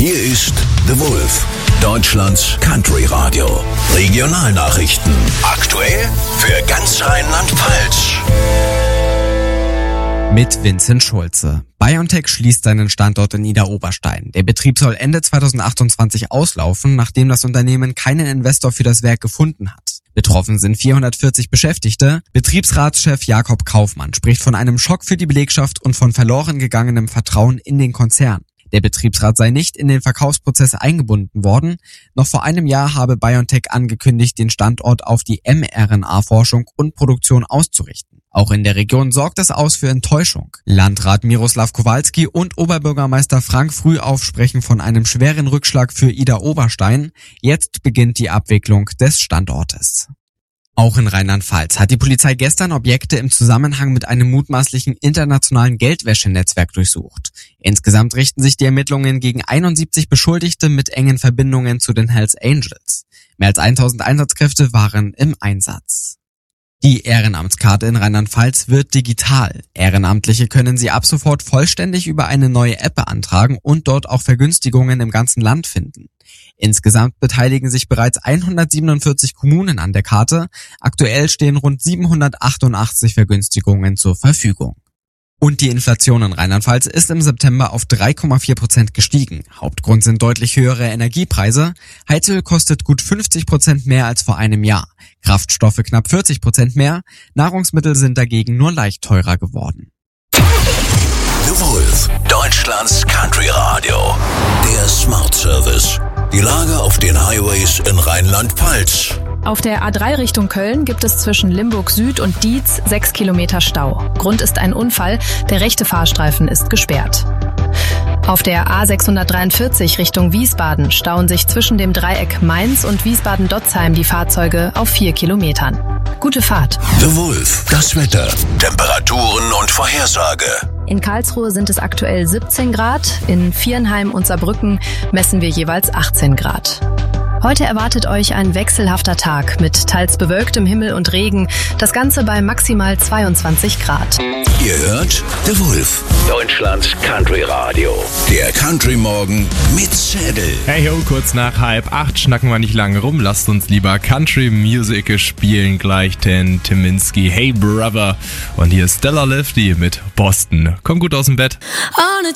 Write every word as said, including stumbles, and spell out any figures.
Hier ist The Wolf, Deutschlands Country Radio. Regionalnachrichten. Aktuell für ganz Rheinland-Pfalz. Mit Vincent Schulze. BioNTech schließt seinen Standort in Idar-Oberstein. Der Betrieb soll Ende zweitausendachtundzwanzig auslaufen, nachdem das Unternehmen keinen Investor für das Werk gefunden hat. Betroffen sind vierhundertvierzig Beschäftigte. Betriebsratschef Jakob Kaufmann spricht von einem Schock für die Belegschaft und von verloren gegangenem Vertrauen in den Konzern. Der Betriebsrat sei nicht in den Verkaufsprozess eingebunden worden. Noch vor einem Jahr habe BioNTech angekündigt, den Standort auf die mRNA-Forschung und Produktion auszurichten. Auch in der Region sorgt es aus für Enttäuschung. Landrat Miroslav Kowalski und Oberbürgermeister Frank Frühauf sprechen von einem schweren Rückschlag für Idar-Oberstein. Jetzt beginnt die Abwicklung des Standortes. Auch in Rheinland-Pfalz hat die Polizei gestern Objekte im Zusammenhang mit einem mutmaßlichen internationalen Geldwäschenetzwerk durchsucht. Insgesamt richten sich die Ermittlungen gegen einundsiebzig Beschuldigte mit engen Verbindungen zu den Hells Angels. Mehr als tausend Einsatzkräfte waren im Einsatz. Die Ehrenamtskarte in Rheinland-Pfalz wird digital. Ehrenamtliche können sie ab sofort vollständig über eine neue App beantragen und dort auch Vergünstigungen im ganzen Land finden. Insgesamt beteiligen sich bereits hundertsiebenundvierzig Kommunen an der Karte. Aktuell stehen rund siebenhundertachtundachtzig Vergünstigungen zur Verfügung. Und die Inflation in Rheinland-Pfalz ist im September auf drei Komma vier Prozent gestiegen. Hauptgrund sind deutlich höhere Energiepreise. Heizöl kostet gut fünfzig Prozent mehr als vor einem Jahr. Kraftstoffe knapp vierzig Prozent mehr. Nahrungsmittel sind dagegen nur leicht teurer geworden. The Wolf, Deutschlands Country Radio. Der Smart Service. Die Lage auf den Highways in Rheinland-Pfalz. Auf der A drei Richtung Köln gibt es zwischen Limburg Süd und Dietz sechs Kilometer Stau. Grund ist ein Unfall, der rechte Fahrstreifen ist gesperrt. Auf der A sechshundertdreiundvierzig Richtung Wiesbaden stauen sich zwischen dem Dreieck Mainz und Wiesbaden-Dotzheim die Fahrzeuge auf vier Kilometern. Gute Fahrt. The Wolf, das Wetter, Temperaturen und Vorhersage. In Karlsruhe sind es aktuell siebzehn Grad, in Viernheim und Saarbrücken messen wir jeweils achtzehn Grad. Heute erwartet euch ein wechselhafter Tag mit teils bewölktem Himmel und Regen, das Ganze bei maximal zweiundzwanzig Grad. Ihr hört The Wolf, Deutschlands Country Radio. Der Country Morgen mit Zedel. Hey ho, kurz nach halb acht schnacken wir nicht lange rum. Lasst uns lieber Country Music spielen. Gleich den Timinski Hey Brother. Und hier ist Stella Lefty mit Boston. Komm gut aus dem Bett.